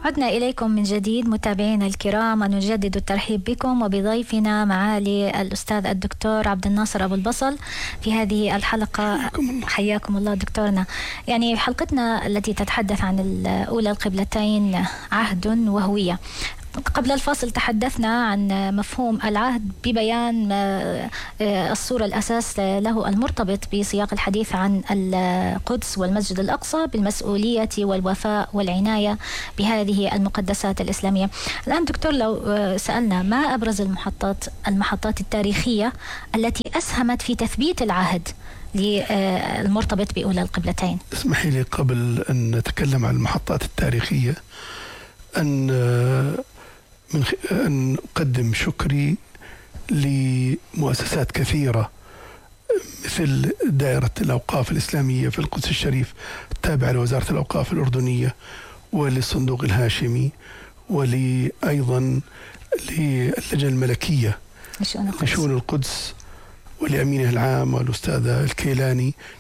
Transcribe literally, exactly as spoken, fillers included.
عدنا إليكم من جديد متابعينا الكرام، ونجدد الترحيب بكم وبضيفنا معالي الأستاذ الدكتور عبد الناصر أبو البصل في هذه الحلقة. حياكم الله. حياكم الله دكتورنا. يعني حلقتنا التي تتحدث عن الأولى القبلتين عهد وهوية. قبل الفاصل تحدثنا عن مفهوم العهد ببيان الصورة الأساس له المرتبط بسياق الحديث عن القدس والمسجد الأقصى بالمسؤولية والوفاء والعناية بهذه المقدسات الإسلامية. الآن دكتور، لو سألنا ما أبرز المحطات المحطات التاريخية التي أسهمت في تثبيت العهد المرتبط بأولى القبلتين؟ اسمحي لي قبل أن نتكلم عن المحطات التاريخية أن من خ... أن أقدم شكري لمؤسسات كثيرة مثل دائرة الأوقاف الإسلامية في القدس الشريف التابعة لوزارة الأوقاف الأردنية، وللصندوق الهاشمي، ولأيضا للجنة الملكية لشؤون القدس، ولأمينه العام والأستاذة الكيلاني